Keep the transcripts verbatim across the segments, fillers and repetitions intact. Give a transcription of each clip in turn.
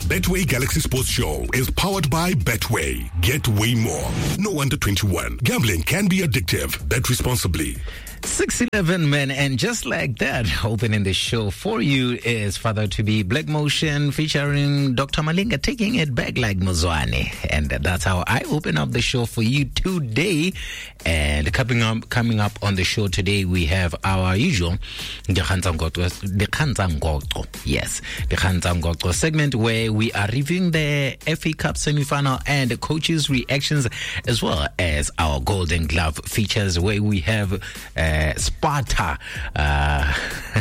Betway Galaxy Sports Show is powered by Betway. Get way more. No under twenty-one. Gambling can be addictive. Bet responsibly. six eleven, man, and just like that, opening the show for you is Father-to-be Black Motion featuring Doctor Malinga taking it back like Mozwane. And that's how I open up the show for you today. And coming up, coming up on the show today, we have our usual Dikhanza Ngoqo. Yes, Dikhanza Ngoqo segment where we are reviewing the F A Cup semi-final and the coaches' reactions, as well as our Golden Glove features where we have uh, Sparta uh,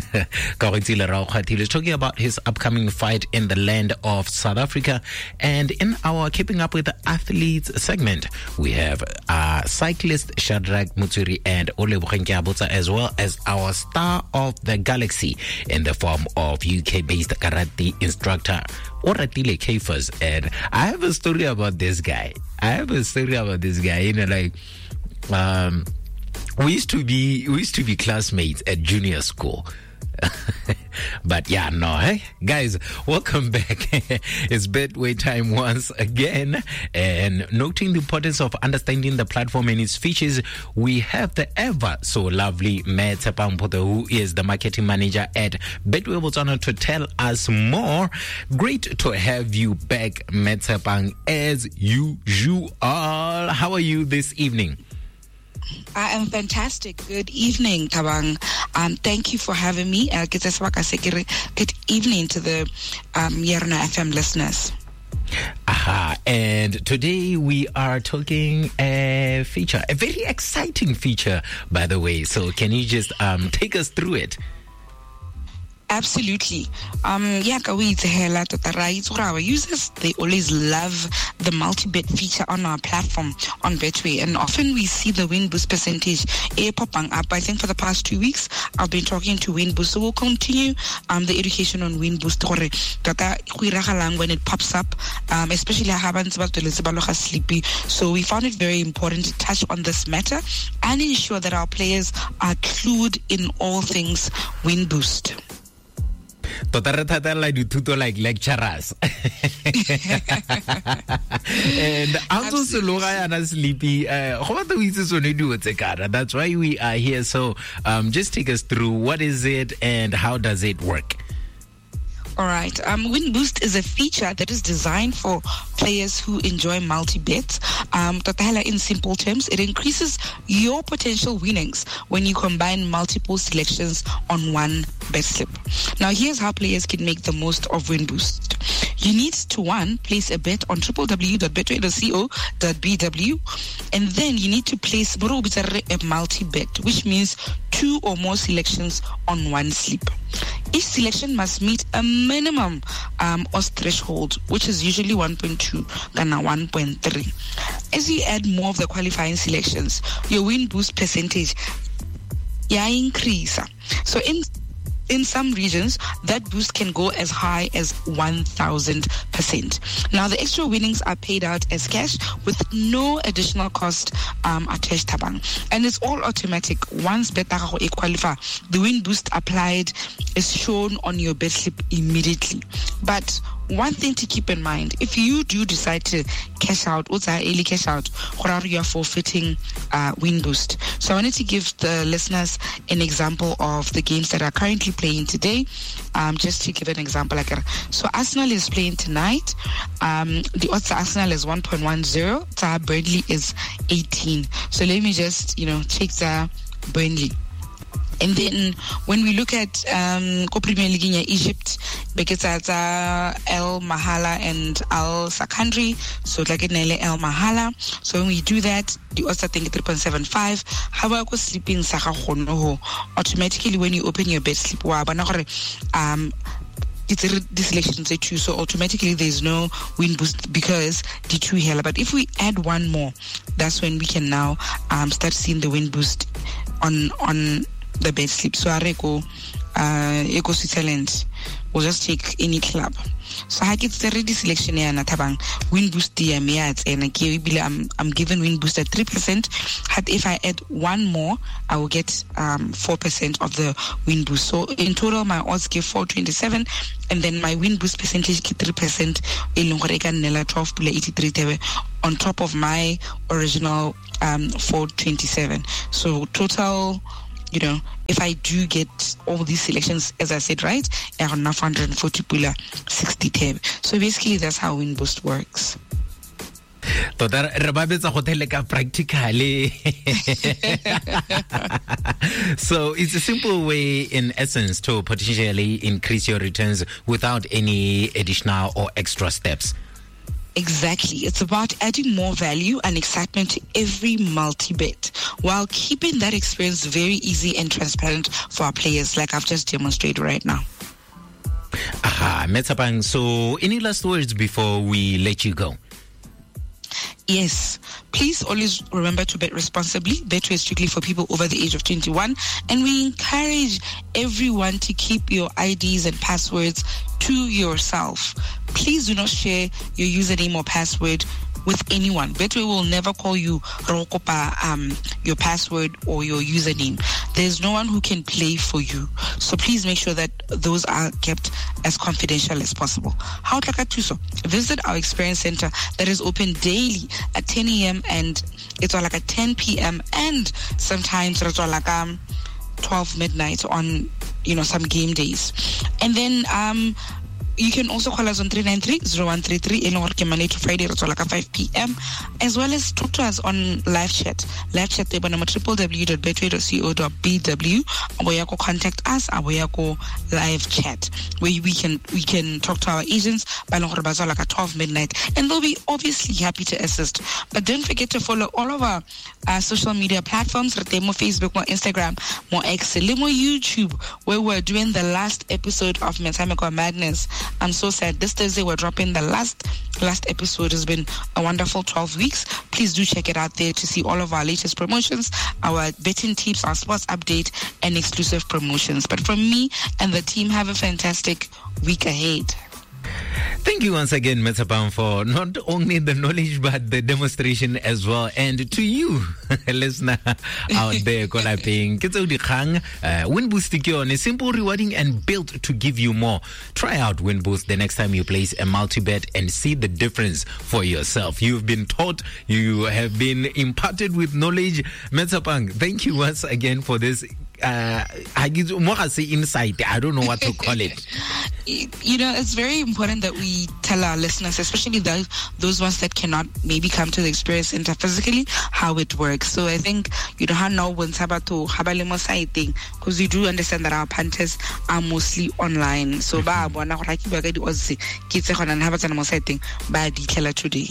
is talking about his upcoming fight in the land of South Africa. And in our Keeping Up with the Athletes segment, we have uh, cyclist Shadrach Mutsuri and Ole Bukhenke, as well as our star of the galaxy in the form of U K-based karate instructor Oratile Kefas. And I have a story about this guy. I have a story about this guy. You know, like, um, we used to be we used to be classmates at junior school. But yeah, no, hey guys, welcome back. It's Betway time once again, and noting the importance of understanding the platform and its features, we have the ever so lovely Matt Tshepang, who is the marketing manager at Betway Botswana, to tell us more. Great to have you back, Matt Tshepang, as usual. How are you this evening? I am fantastic. Good evening, Tabang. Um, thank you for having me. Uh, good evening to the um, Yerna F M listeners. Aha, and today we are talking a feature, a very exciting feature, by the way. So can you just um, take us through it? Absolutely. Um, yeah, our users, they always love the multi-bet feature on our platform on Betway, and often we see the win boost percentage eh, popping up. I think for the past two weeks, I've been talking to win boost, so we'll continue um, the education on win boost when it pops up, um, especially sleepy. So we found it very important to touch on this matter and ensure that our players are clued in all things win boost. Like lecturers. And I'm also sleepy. That's why we are here. So um, just take us through what is it and how does it work? All right. Um, Win Boost is a feature that is designed for players who enjoy multi-bets. Um, in simple terms, it increases your potential winnings when you combine multiple selections on one bet slip. Now, here's how players can make the most of Win Boost. You need to, one, place a bet on w w w dot betway dot co dot b w, and then you need to place a multi-bet, which means two or more selections on one slip. Each selection must meet a minimum um, odds threshold, which is usually one point two than one point three. As you add more of the qualifying selections, your win boost percentage yeah, increase. So in In some regions, that boost can go as high as one thousand percent. Now, the extra winnings are paid out as cash with no additional cost um, attached. And it's all automatic. Once Betago e qualify, the win boost applied is shown on your bet slip immediately. But one thing to keep in mind, if you do decide to cash out, what's our early cash out, you are forfeiting uh, win boost. So I wanted to give the listeners an example of the games that are currently playing today. Um, just to give an example, like so Arsenal is playing tonight. Um, the odds Arsenal is one point one zero. Burnley is eighteen. So let me just you know check the Burnley. And then when we look at um, Premier League in Egypt, because it's uh, El Mahala and Al Sakandri, so like it El Mahala. So when we do that, the odds are three point seven five. How about sleeping automatically when you open your bet slip? Um, it's a deselection say two, so automatically there's no win boost because the two here. But if we add one more, that's when we can now um, start seeing the win boost on on the bet slip. So Areko uh, e go Switzerland. We'll just take any club. So I get the ready selection here na tabang win boost ya me at and I'm I'm given win boost at three percent. Had if I add one more, I will get um four percent of the win boost. So in total my odds give four twenty-seven, and then my win boost percentage give three percent. twelve eighty-three on top of my original um four twenty-seven. So total, you know, if I do get all these selections, as I said, right, I have enough one hundred forty pula sixty tab. So basically, that's how Win Boost works. Practically. So it's a simple way, in essence, to potentially increase your returns without any additional or extra steps. Exactly. It's about adding more value and excitement to every multi-bet while keeping that experience very easy and transparent for our players, like I've just demonstrated right now. Aha, Metsapang, so any last words before we let you go? Yes, please always remember to bet responsibly. Betway is strictly for people over the age of twenty-one, and we encourage everyone to keep your I Ds and passwords to yourself. Please do not share your username or password with anyone. Betway will never call you Rokopa, um, your password or your username. There's no one who can play for you. So please make sure that those are kept as confidential as possible. How Tuso? Visit our experience center that is open daily at ten a.m. and it's all like at ten p.m. and sometimes it's all like um twelve midnight on, you know, some game days. And then um you can also call us on three nine three, zero one three three, Monday to Friday, it's like five p.m. as well as talk to us on live chat. Live chat, w w w dot betway dot co dot b w. Where you can contact us, where you can live chat, where we can we can talk to our agents by like at twelve midnight, and they'll be obviously happy to assist. But don't forget to follow all of our uh, social media platforms, more Facebook, more Instagram, more X, more YouTube, where we're doing the last episode of Metameko Madness. I'm so sad. This Thursday we're dropping the last last episode. Has been a wonderful twelve weeks. Please do check it out there to see all of our latest promotions, our betting tips, our sports update, and exclusive promotions. But from me and the team, have a fantastic week ahead. Thank you once again, Metsapang, for not only the knowledge but the demonstration as well. And to you, listener out there, Kolaping, Kitso Dikang, Win Boost is simple, rewarding, and built to give you more. Try out Win Boost the next time you place a multi-bet and see the difference for yourself. You've been taught, you have been imparted with knowledge. Metsapang, thank you once again for this. Uh, I say insight. I don't know what to call it. You know, it's very important that we tell our listeners, especially those those ones that cannot maybe come to the experience center physically, how it works. So I think you know how now when Sabato Habalemo thing, because we do understand that our punters are mostly online. So ba bona go raki ba ka di odds ke tse gona na ba tsana mo site ba di tlela today.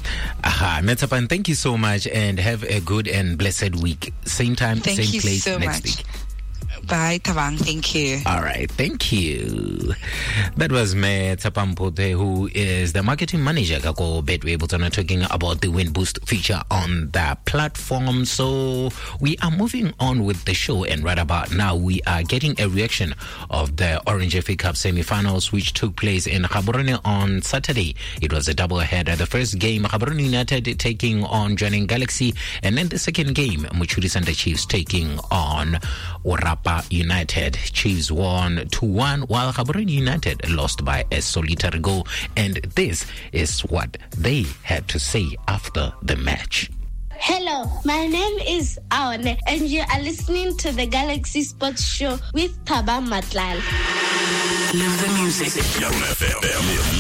Aha, Metsapang, thank you so much and have a good and blessed week. Same time, thank same you place so next much. week. Bye, Tavang. Thank you. All right. Thank you. That was Metsapang Pothe, who is the marketing manager Kako Betway Botswana, talking about the Win Boost feature on the platform. So we are moving on with the show, and right about now we are getting a reaction of the Orange F A Cup semi-finals, which took place in Gaborone on Saturday. It was a double-header. The first game, Gaborone United taking on Jwaneng Galaxy, and then the second game, Muchuri Santa Chiefs taking on Orapa United. Chiefs won two one, while Gaborone United lost by a solitary goal. And this is what they had to say after the match. Hello, my name is Aone, and you are listening to the Galaxy Sports Show with Taba Matlal. Live the music. Young F M.